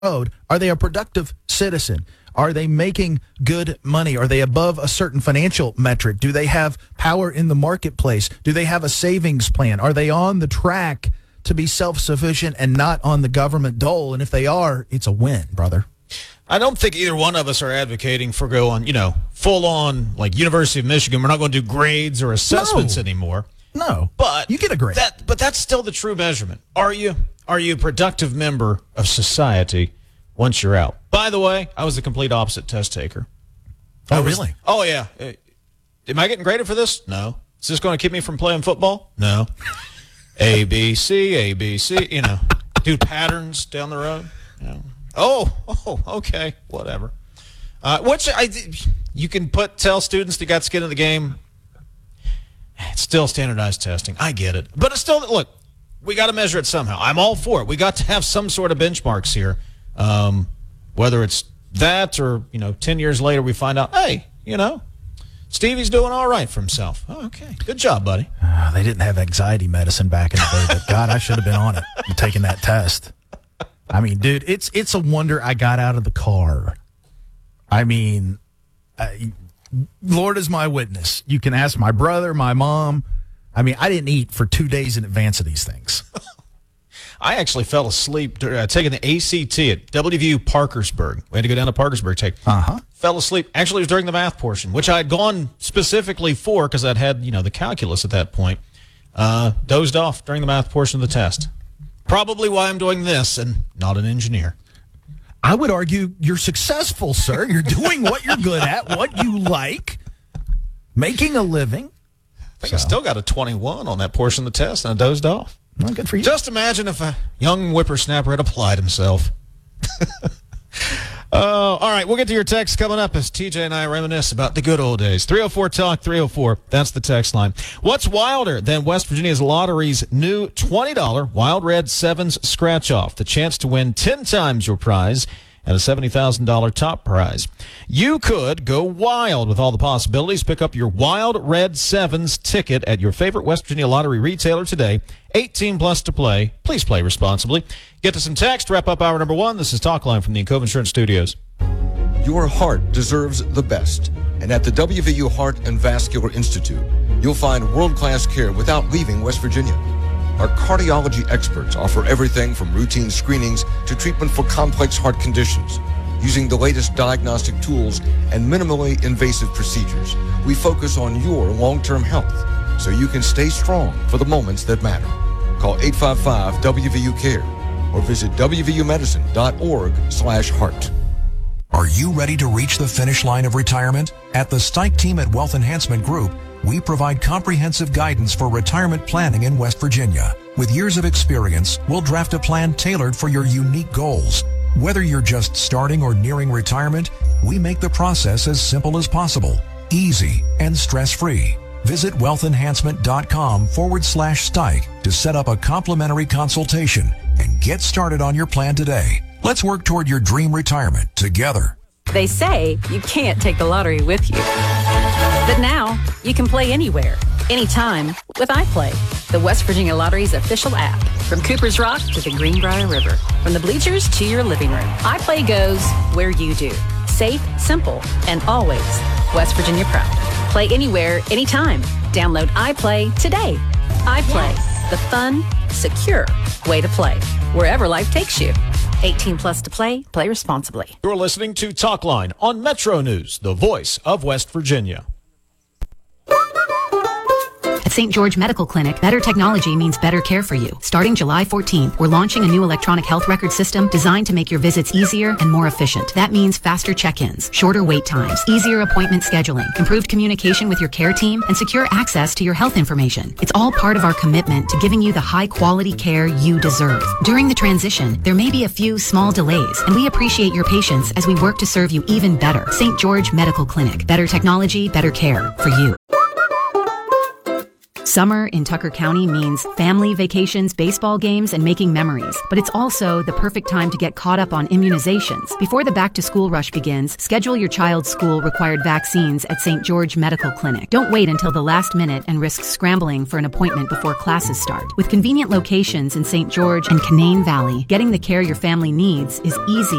road, are they a productive citizen? Are they making good money? Are they above a certain financial metric? Do they have power in the marketplace? Do they have a savings plan? Are they on the track to be self-sufficient and not on the government dole? And if they are, it's a win, brother. I don't think either one of us are advocating for going, full on like University of Michigan. We're not going to do grades or assessments anymore. No, but you get a grade. But that's still the true measurement. Are you a productive member of society once you're out? By the way, I was the complete opposite test taker. Really? Oh, yeah. Am I getting graded for this? No. Is this going to keep me from playing football? No. A, B, C, do patterns down the road. Oh, okay, whatever. You can tell students that got skin in the game. It's still standardized testing. I get it. But it's still, look, we got to measure it somehow. I'm all for it. We got to have some sort of benchmarks here. Whether it's that or, 10 years later we find out, hey, Stevie's doing all right for himself. Oh, okay. Good job, buddy. They didn't have anxiety medicine back in the day, but God, I should have been on it and taking that test. I mean, dude, it's a wonder I got out of the car. I mean, Lord is my witness. You can ask my brother, my mom. I mean, I didn't eat for 2 days in advance of these things. I actually fell asleep taking the ACT at WVU Parkersburg. We had to go down to Parkersburg take. Fell asleep. Actually, it was during the math portion, which I had gone specifically for because I'd had, the calculus at that point. Dozed off during the math portion of the test. Probably why I'm doing this and not an engineer. I would argue you're successful, sir. You're doing what you're good at, what you like, making a living. I think I still got a 21 on that portion of the test, and I dozed off. Well, good for you. Just imagine if a young whippersnapper had applied himself. All right, we'll get to your text coming up as TJ and I reminisce about the good old days. 304-TALK-304, that's the text line. What's wilder than West Virginia's Lottery's new $20 Wild Red Sevens scratch-off? The chance to win 10 times your prize and a $70,000 top prize. You could go wild with all the possibilities. Pick up your Wild Red Sevens ticket at your favorite West Virginia Lottery retailer today. 18 plus to play. Please play responsibly. Get to some text. Wrap up hour number 1. This is Talk Line from the Encova Insurance Studios. Your heart deserves the best. And at the WVU Heart and Vascular Institute, you'll find world-class care without leaving West Virginia. Our cardiology experts offer everything from routine screenings to treatment for complex heart conditions. Using the latest diagnostic tools and minimally invasive procedures, we focus on your long-term health so you can stay strong for the moments that matter. Call 855-WVU-CARE or visit wvumedicine.org/heart. Are you ready to reach the finish line of retirement? At the Stike team at Wealth Enhancement Group, we provide comprehensive guidance for retirement planning in West Virginia. With years of experience, we'll draft a plan tailored for your unique goals. Whether you're just starting or nearing retirement, we make the process as simple as possible, easy, and stress-free. Visit wealthenhancement.com/Stike to set up a complimentary consultation and get started on your plan today. Let's work toward your dream retirement together. They say you can't take the lottery with you. But now, you can play anywhere, anytime with iPlay, the West Virginia Lottery's official app. From Cooper's Rock to the Greenbrier River, from the bleachers to your living room, iPlay goes where you do. Safe, simple, and always West Virginia proud. Play anywhere, anytime. Download iPlay today. iPlay, the fun, secure way to play, wherever life takes you. 18 plus to play. Play responsibly. You're listening to Talk Line on Metro News, the voice of West Virginia. At St. George Medical Clinic, better technology means better care for you. Starting July 14th, we're launching a new electronic health record system designed to make your visits easier and more efficient. That means faster check-ins, shorter wait times, easier appointment scheduling, improved communication with your care team, and secure access to your health information. It's all part of our commitment to giving you the high-quality care you deserve. During the transition, there may be a few small delays, and we appreciate your patience as we work to serve you even better. St. George Medical Clinic. Better technology, better care for you. Summer in Tucker County means family vacations, baseball games, and making memories. But it's also the perfect time to get caught up on immunizations. Before the back-to-school rush begins, schedule your child's school-required vaccines at St. George Medical Clinic. Don't wait until the last minute and risk scrambling for an appointment before classes start. With convenient locations in St. George and Canaan Valley, getting the care your family needs is easy